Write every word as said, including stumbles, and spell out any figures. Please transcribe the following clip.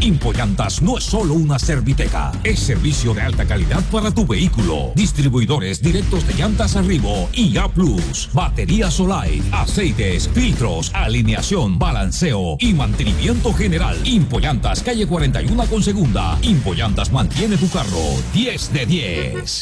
Impollantas no es solo una serviteca, es servicio de alta calidad para tu vehículo. Distribuidores directos de llantas Arribo y A Plus, baterías Solite, aceites, filtros, alineación, balanceo y mantenimiento general. Impollantas, calle cuarenta y uno con segunda. Impollantas mantiene tu carro diez de diez.